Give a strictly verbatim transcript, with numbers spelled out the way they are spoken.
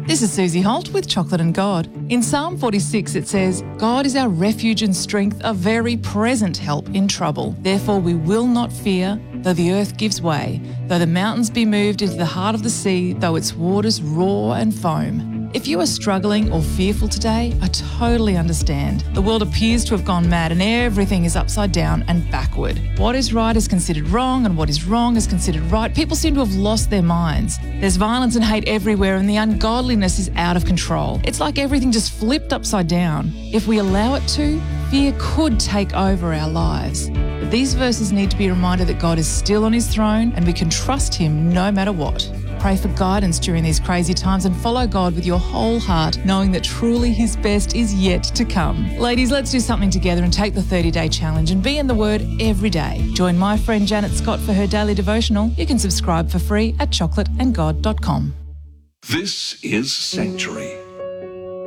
This is Susie Holt with Chocolate and God. In Psalm forty-six it says, God is our refuge and strength, a very present help in trouble. Therefore we will not fear, though the earth gives way, though the mountains be moved into the heart of the sea, though its waters roar and foam. If you are struggling or fearful today, I totally understand. The world appears to have gone mad and everything is upside down and backward. What is right is considered wrong and what is wrong is considered right. People seem to have lost their minds. There's violence and hate everywhere and the ungodliness is out of control. It's like everything just flipped upside down. If we allow it to, fear could take over our lives. But these verses need to be a reminder that God is still on his throne and we can trust him no matter what. Pray for guidance during these crazy times and follow God with your whole heart, knowing that truly his best is yet to come. Ladies, let's do something together and take the thirty-day challenge and be in the Word every day. Join my friend Janet Scott for her daily devotional. You can subscribe for free at chocolate and god dot com. This is Sanctuary.